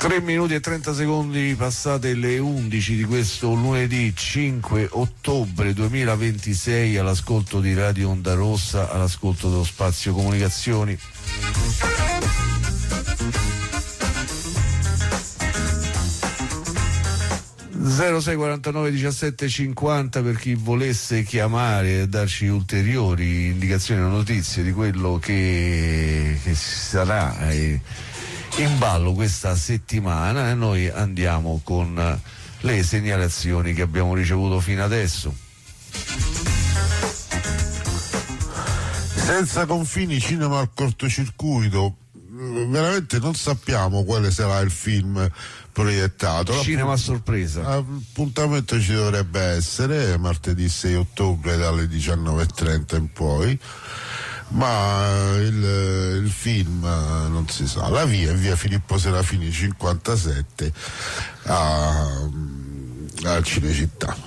3 minuti e 30 secondi passate le 11 di questo lunedì 5 ottobre 2026, all'ascolto di Radio Onda Rossa, all'ascolto dello Spazio Comunicazioni. (06 49 17 50) per chi volesse chiamare e darci ulteriori indicazioni o notizie di quello che sarà in ballo questa settimana, e noi andiamo con le segnalazioni che abbiamo ricevuto fino adesso. Senza confini, cinema al cortocircuito. Veramente non sappiamo quale sarà il film proiettato. Cinema a sorpresa. L'appuntamento ci dovrebbe essere martedì 6 ottobre dalle 19:30 in poi, ma il film non si sa. La via è via Filippo Serafini 57 a Cinecittà.